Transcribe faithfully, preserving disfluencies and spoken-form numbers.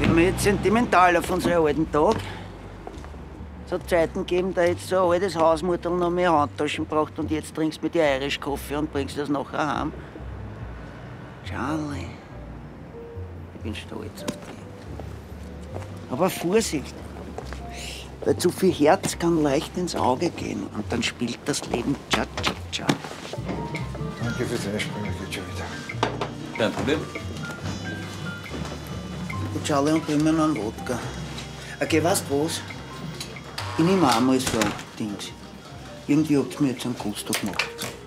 bin mir jetzt sentimental auf unsere alten Tage. Es hat Zeiten gegeben, da jetzt so ein altes Hausmutter noch mehr Handtaschen braucht und jetzt trinkst du mit dir Irish Coffee und bringst das nachher heim. Charlie, ich bin stolz auf dich. Aber Vorsicht, weil zu viel Herz kann leicht ins Auge gehen und dann spielt das Leben Cha-Cha-Cha. Danke fürs Einspringen, geht schon wieder. Kein Problem. Und Charlie und bringen mir noch einen Wodka. Okay, weißt du was? Ich nehme auch mal so ein Ding. Irgendwie habt ihr mir jetzt einen Gusto gemacht.